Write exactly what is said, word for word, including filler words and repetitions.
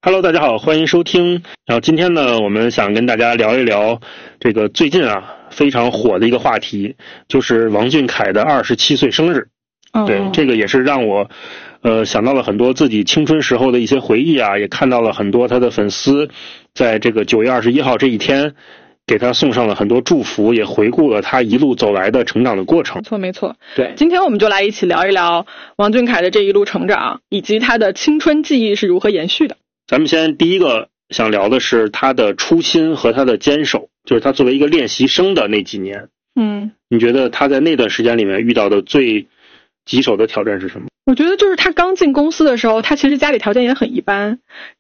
Hello， 大家好，欢迎收听。然后今天呢，我们想跟大家聊一聊这个最近啊非常火的一个话题，就是王俊凯的二十七岁生日。 哦、 对，这个也是让我呃想到了很多自己青春时候的一些回忆啊，也看到了很多他的粉丝在这个九月二十一号这一天给他送上了很多祝福，也回顾了他一路走来的成长的过程。 没错没错。 对， 今天我们就来一起聊一聊王俊凯的这一路成长，以及他的青春记忆是如何延续的。 咱们先第一个想聊的是他的初心和他的坚守，就是他作为一个练习生的那几年。 嗯， 你觉得他在那段时间里面遇到的最棘手的挑战是什么？ 我觉得就是他刚进公司的时候，他其实家里条件也很一般，